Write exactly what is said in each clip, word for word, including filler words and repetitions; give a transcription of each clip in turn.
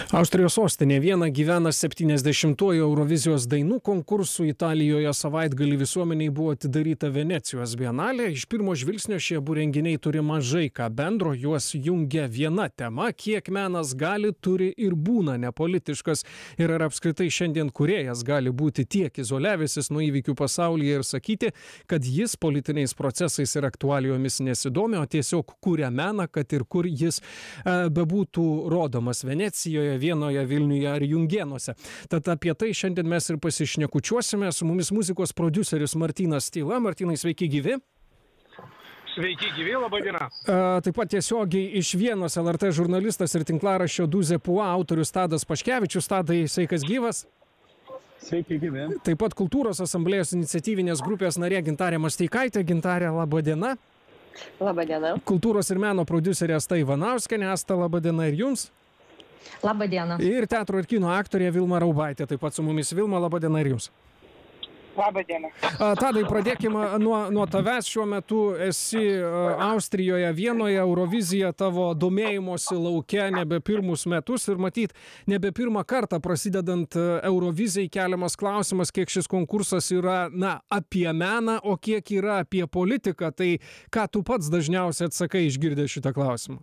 Austrijos sostinė Viena gyvena septyniasdešimtuoju Eurovizijos dainų konkursų. Italijoje savaitgalį visuomeniai buvo atidaryta Venecijos bienalė. Iš pirmo žvilgsnio šie abu renginiai turi mažai ką bendro, juos jungia viena tema, kiek menas gali, turi ir būna nepolitiškas. Ir ar apskritai šiandien kūrėjas gali būti tiek izoliavęsis nuo įvykių pasaulyje ir sakyti, kad jis politiniais procesais ir aktualijomis nesidomi, o tiesiog kūrė meną, kad ir kur jis e, bebūtų rodomas Venecijoje, Vienoje, Vilniuje ar Jungėnuose. Tad apie tai šiandien mes ir pasišnekučiuosime. Su mumis muzikos prodiuseris Martynas Tyla. Martynai, sveiki gyvi. Sveiki gyvi, laba diena. Taip pat tiesiogiai iš Vienos L R T žurnalistas ir tinklaraščio Duzė Pua autorius Tadas Paškevičius. Tadai, sveikas gyvas. Sveiki gyvi. Taip pat Kultūros asamblėjos iniciatyvinės grupės narė Gintarė Masteikaitė. Gintarė, laba diena. Labą dieną. Kultūros ir meno prodiuserė Asta Ivanauskienė. Asta, laba diena ir jums. Labą dieną. Ir teatro ir kino aktorė Vilma Raubaitė. Taip pat su mumis. Vilma, laba diena ir jums. Labą dieną. Tadai, pradėkime nuo, nuo tavęs. Šiuo metu esi Austrijoje, Vienoje, Eurovizija tavo domėjimosi lauke nebe pirmus metus ir matyt, nebe pirmą kartą prasidedant Eurovizijai keliamas klausimas, kiek šis konkursas yra, na, apie meną, o kiek yra apie politiką. Tai ką tu pats dažniausiai atsakai išgirdęs šitą klausimą?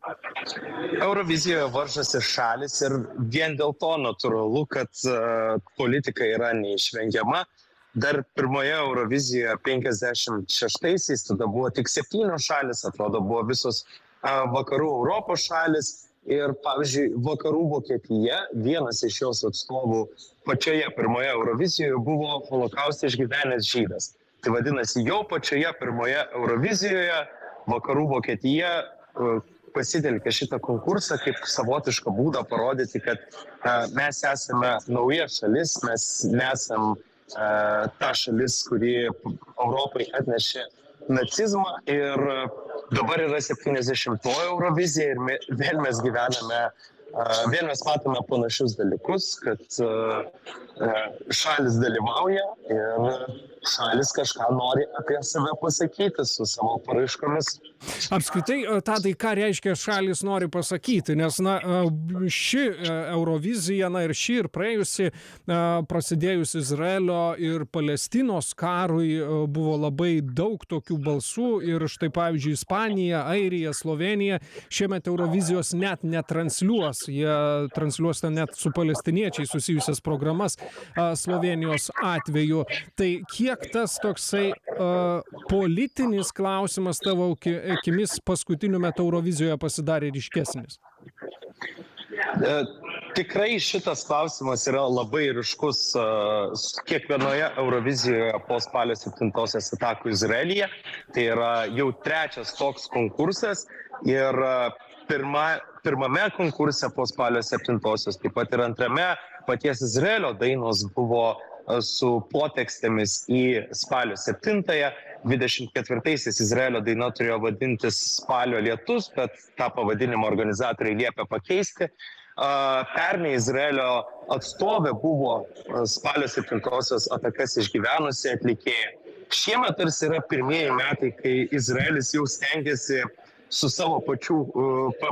Eurovizijoje varžosi šalis ir vien dėl to natūralu, kad uh, politika yra neišvengiama. Dar pirmoje Eurovizijoje penkiasdešimt šeštaisiais tada buvo tik septynios šalis, atrodo, buvo visos uh, vakarų Europos šalis. Ir, pavyzdžiui, vakarų Vokietija, vienas iš jos atstovų pačioje pirmoje Eurovizijoje buvo holokaustą išgyvenęs žydas. Tai vadinasi, jau pačioje pirmoje Eurovizijoje vakarų Vokietija uh, pasitelkė šitą konkursą kaip savotišką būdą parodyti, kad uh, mes esame nauja šalis, mes nesam uh, ta šalis, kuri Europai atnešė nacizmą ir dabar yra septyniasdešimtoji Eurovizija ir me, vėl mes gyvename, uh, vėl mes matome panašius dalykus, kad uh, uh, šalis dalyvauja ir šalis kažką nori apie save pasakyti su savo paraiškomis. Apskritai, Tadai, ką reiškia šalis nori pasakyti, nes na, ši Eurovizija, na ir ši ir praėjusi, prasidėjus Izraelio ir Palestinos karui buvo labai daug tokių balsų ir štai pavyzdžiui Ispanija, Airija, Slovenija šiemet Eurovizijos net netransliuos, jie transliuos net su palestiniečiai susijusias programas Slovenijos atveju. Tai kiek tas toksai uh, politinis klausimas tavo akimis paskutiniu metu Eurovizijoje pasidarė ryškesnis? E, tikrai šitas klausimas yra labai ryškus uh, kiekvienoje Eurovizijoje po spalio septintosios atakų Izraelyje. Tai yra jau trečias toks konkursas ir uh, pirma, pirmame konkurse po spalio septintosios, taip pat ir antrame paties Izraelio dainos buvo su potekstėmis į spalio septintąją. dvidešimt ketvirtaisiais Izraelio daina turėjo vadintis Spalio lietus, bet tą pavadinimą organizatoriai liepė pakeisti. Pernai Izraelio atstovė buvo spalio septintosios atakas išgyvenusi atlikėja. Šiemet tarsi yra pirmieji metai, kai Izraelis jau stengiasi su savo pačių uh,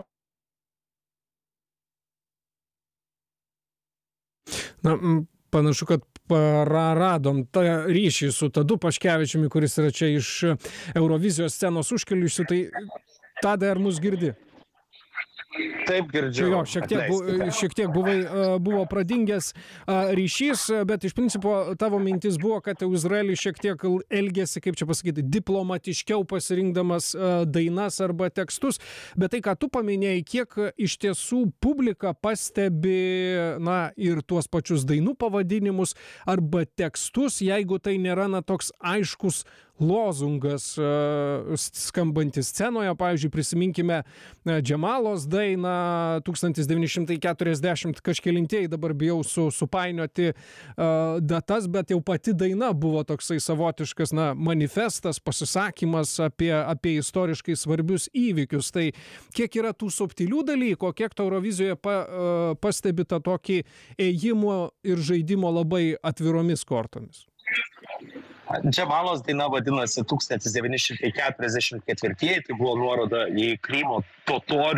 Na, panašu, kad praradom tą ryšį su Tadu Paškevičiumi, kuris yra čia iš Eurovizijos scenos užkeliusių. Tai Tadai, ar mus girdi? Taip, girdžiu. Jo, šiek tiek, bu, šiek tiek buvai, buvo pradingęs ryšys, bet iš principo tavo mintis buvo, kad Izraelis šiek tiek elgėsi, kaip čia pasakyti, diplomatiškiau pasirinkdamas dainas arba tekstus. Bet tai, ką tu paminėjai, kiek iš tiesų publika pastebi, na, ir tuos pačius dainų pavadinimus arba tekstus, jeigu tai nėra, na, toks aiškus lozungas uh, skambantis scenoje. Pavyzdžiui, prisiminkime uh, Džemalos dainą tūkstantis devyni šimtai keturiasdešimt kažkelintieji, dabar bijau su, supainioti uh, datas, bet jau pati daina buvo toksai savotiškas, na, manifestas, pasisakymas apie, apie istoriškai svarbius įvykius. Tai kiek yra tų subtilių dalykų, kiek to Eurovizijoje pa, uh, pastebi tą tokį ėjimo ir žaidimo labai atviromis kortomis? Džemalos daina vadinasi tūkstantis devyni šimtai keturiasdešimt ketvirtieji, tai buvo nuoroda į Krymo totorių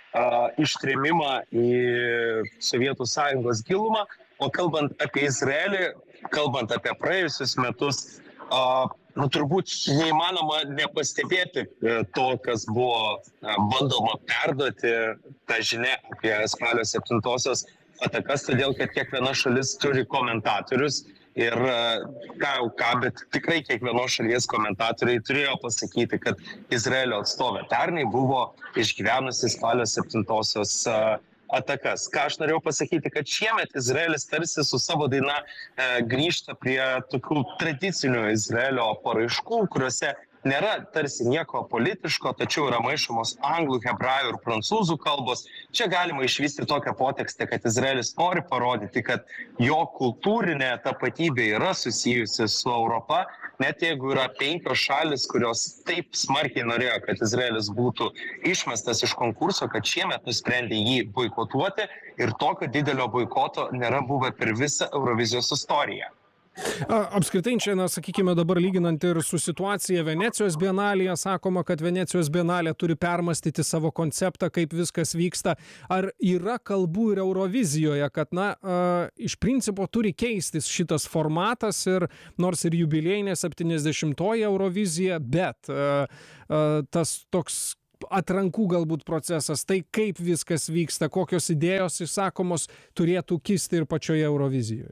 ištrėmimą į Sovietų Sąjungos gilumą, o kalbant apie Izraelį, kalbant apie praėjusius metus, nu, turbūt neįmanoma nepastebėti to, kas buvo bandoma perduoti tą žinią apie spalio septintosios atakas, todėl kad kiekviena šalis turi komentatorius ir ką jau ką, bet tikrai kiekvienos šalies komentatoriai turėjo pasakyti, kad Izraelio atstovė pernai buvo išgyvenusi spalio septintosios atakas. Ką aš norėjau pasakyti, kad šiemet Izraelis tarsi su savo daina e, grįžta prie tokių tradicinių Izraelio paraiškų, kuriuose nėra tarsi nieko politiško, tačiau yra maišomos anglų, hebrajų ir prancūzų kalbos. Čia galima išvysti tokią potekstę, kad Izraelis nori parodyti, kad jo kultūrinė tapatybė yra susijusi su Europa, net jeigu yra penkios šalis, kurios taip smarkiai norėjo, kad Izraelis būtų išmestas iš konkurso, kad šiemet nusprendė jį boikotuoti ir tokio didelio boikoto nėra buvę per visą Eurovizijos istoriją. Apskritai čia, na, sakykime, dabar lyginant ir su situacija Venecijos bienalėje, sakoma, kad Venecijos bienalė turi permastyti savo konceptą, kaip viskas vyksta. Ar yra kalbų ir Eurovizijoje, kad, na, iš principo turi keistis šitas formatas ir nors ir jubiliejinė septyniasdešimtoji Eurovizija, bet tas toks atrankų galbūt procesas, tai kaip viskas vyksta, kokios idėjos išsakomos turėtų kisti ir pačioje Eurovizijoje?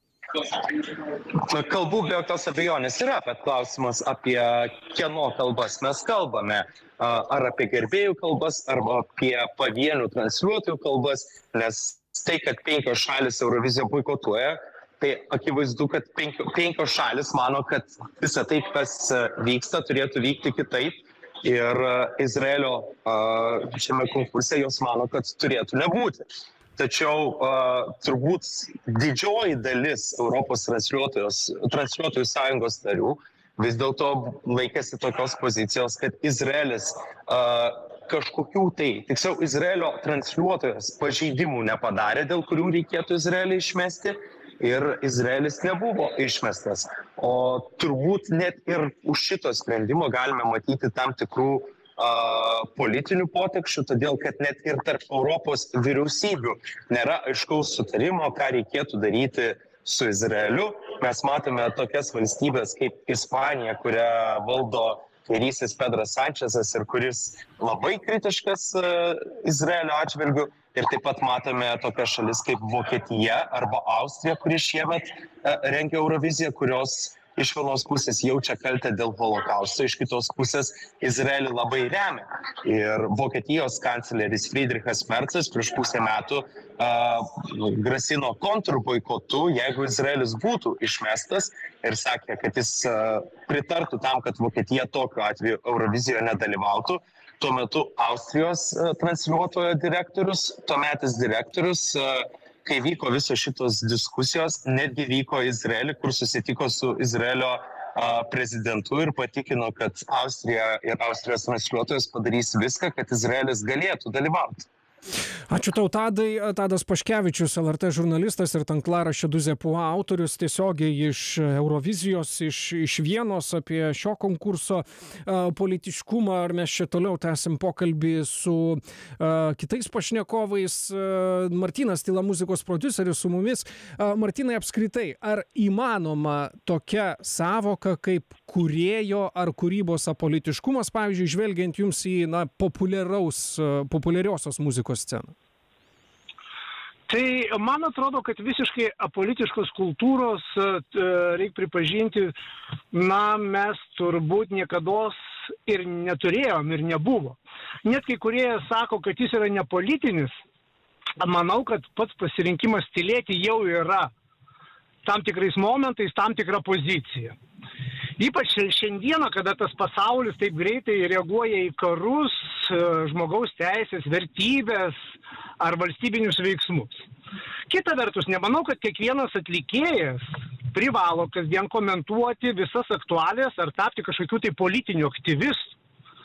Kalbų be jokios abejonės yra, bet klausimas apie kieno kalbas mes kalbame. Ar apie gerbėjų kalbas, ar apie pavienių transliuotojų kalbas, nes tai, kad penkios šalis Euroviziją boikotuoja, tai akivaizdu, kad penkios, penkios šalis mano, kad visa tai, kas vyksta, turėtų vykti kitaip. Ir Izraelio šiame konkurse jos mano, kad turėtų nebūti. Tačiau uh, turbūt didžioji dalis Europos transliuotojų sąjungos narių vis dėlto laikėsi tokios pozicijos, kad Izraelis uh, kažkokių tai, tiksliau, Izraelio transliuotojas pažeidimų nepadarė, dėl kurių reikėtų Izraelį išmesti ir Izraelis nebuvo išmestas. O turbūt net ir už šito sprendimo galime matyti tam tikrų politinių potekščių, todėl kad net ir tarp Europos vyriausybių nėra aiškaus sutarimo, ką reikėtų daryti su Izraeliu. Mes matome tokias valstybės kaip Ispanija, kurią valdo kairysis Pedras Sančesas ir kuris labai kritiškas Izraelio atžvilgiu. Ir taip pat matome tokias šalis kaip Vokietija arba Austrija, kuri šiemet rengia Euroviziją, kurios iš vienos pusės jaučia kaltę dėl holokausto, iš kitos pusės Izraelį labai remia. Ir Vokietijos kancleris Friedrichas Merzas prieš pusę metų uh, grasino kontrboikotu, jeigu Izraelis būtų išmestas ir sakė, kad jis uh, pritartų tam, kad Vokietija tokiu atveju Eurovizijoje nedalyvautų. Tuo metu Austrijos uh, transliuotojo direktorius, tuometis direktorius, uh, kai vyko visos šitos diskusijos, netgi vyko Izraelį, kur susitiko su Izraelio a, prezidentu ir patikino, kad Austrija ir Austrijos transliuotojas padarys viską, kad Izraelis galėtų dalyvauti. Ačiū tau, Tadai. Tadas Paškevičius, L R T žurnalistas ir tinklaraščio Du Zepua autorius, tiesiogiai iš Eurovizijos, iš, iš Vienos apie šio konkurso uh, politiškumą. Ar mes čia toliau tęsim pokalbį su uh, kitais pašnekovais. Uh, Martynas Tyla, muzikos prodiuseris su mumis. Uh, Martynai, apskritai, ar įmanoma tokia savoka kaip kūrėjo ar kūrybos apolitiškumas, pavyzdžiui, žvelgiant jums į na, populiaraus, uh, populiariosios muzikos sceną? Tai man atrodo, kad visiškai apolitiškos kultūros, reikia pripažinti, na, mes turbūt niekados ir neturėjom ir nebuvo. Net kai kurie sako, kad jis yra nepolitinis, manau, kad pats pasirinkimas tylėti jau yra tam tikrais momentais, tam tikra pozicija. Ypač šiandieną, kada tas pasaulis taip greitai reaguoja į karus, žmogaus teisės, vertybės ar valstybinius veiksmus. Kita vertus, nemanau, kad kiekvienas atlikėjas privalo kasdien komentuoti visas aktualijas ar tapti kažkokių tai politinių aktyvistų.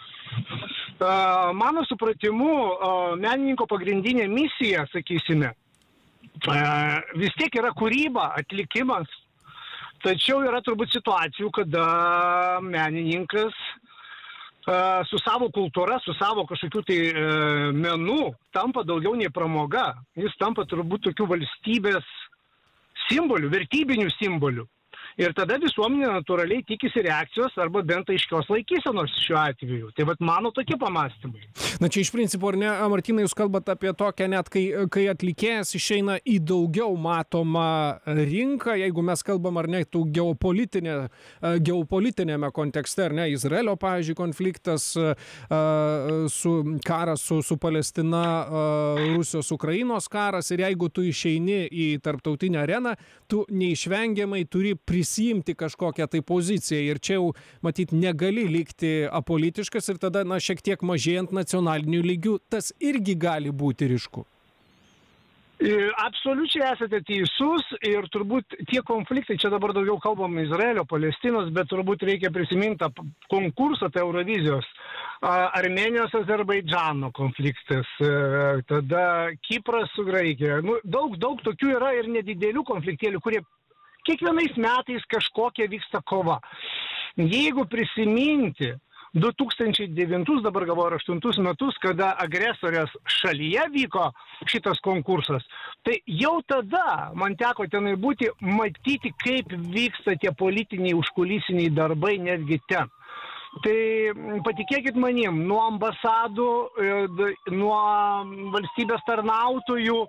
Mano supratimu, menininko pagrindinė misija, sakysime, vis tiek yra kūryba, atlikimas. Tačiau yra turbūt situacijų, kada menininkas su savo kultūra, su savo kažkokiu tai e, menu tampa daugiau nei pramoga. Jis tampa turbūt tokių valstybės simbolių, vertybinių simbolių. Ir tada visuomenė natūraliai tikisi reakcijos arba bent aiškios laikysenos šiuo atveju. Tai vat mano tokie pamastymai. Na čia iš principo, ar ne, Martynai, jūs kalbate apie tokią net, kai, kai atlikėjas išeina į daugiau matomą rinką, jeigu mes kalbam, ar ne, tų geopolitinė, geopolitinėme kontekste, ar ne, Izraelio, pavyzdžiui, konfliktas, su karas su, su Palestina, Rusijos, Ukrainos karas, ir jeigu tu išeini į tarptautinę areną, tu neišvengiamai turi prisijimti kažkokią tai poziciją ir čia jau, matyt, negali likti apolitiškas ir tada, na, šiek tiek mažėjant nacionalinių lygių, tas irgi gali būti ryšku. Absoliučiai esate teisus ir turbūt tie konfliktai, čia dabar daugiau kalbam Izraelio, Palestinos, bet turbūt reikia prisiminti konkursą tai Eurovizijos. Armėnijos, Azerbaidžano konfliktas, tada Kipras su Graikija. Nu, daug, daug tokių yra ir nedidelių konfliktėlių, kurie kiekvienais metais kažkokia vyksta kova. Jeigu prisiminti du tūkstančiai devintus, dabar galvoju, aštuntus metus, kada agresorės šalyje vyko šitas konkursas, tai jau tada man teko tenai būti, matyti, kaip vyksta tie politiniai užkulisiniai darbai netgi ten. Tai patikėkit manim, nuo ambasadų, nuo valstybės tarnautojų,